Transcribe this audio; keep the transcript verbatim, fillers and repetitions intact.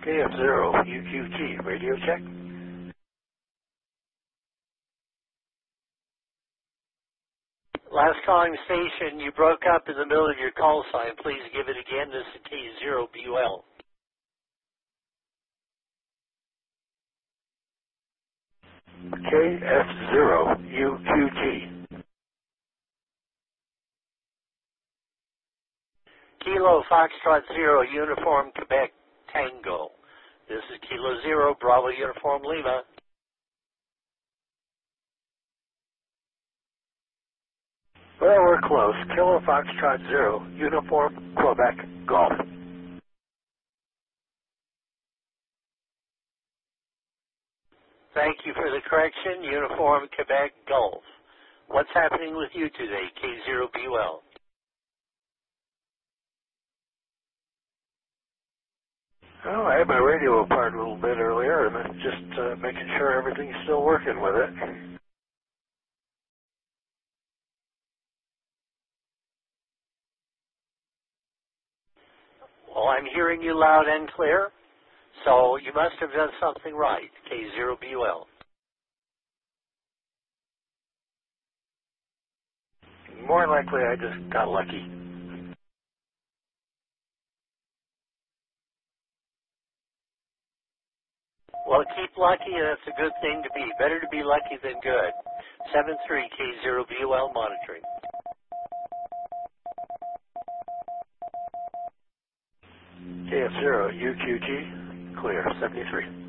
K F zero U Q T, radio check. Last calling station, you broke up in the middle of your call sign. Please give it again. This is K zero B U L. K F zero U Q T. Kilo Foxtrot Zero, Uniform Quebec Tango. This is Kilo Zero, Bravo Uniform Lima. Well, we're close. Kilo Foxtrot Zero, Uniform Quebec Golf. Thank you for the correction. Uniform Quebec Golf. What's happening with you today, K zero B U L? Oh, I had my radio apart a little bit earlier, and I'm just uh, making sure everything's still working with it. Well, I'm hearing you loud and clear, so you must have done something right, K zero B U L. More likely, I just got lucky. Well, keep lucky, and that's a good thing to be. Better to be lucky than good. seven three K zero B U L monitoring. K F zero U Q T, clear, seventy-three.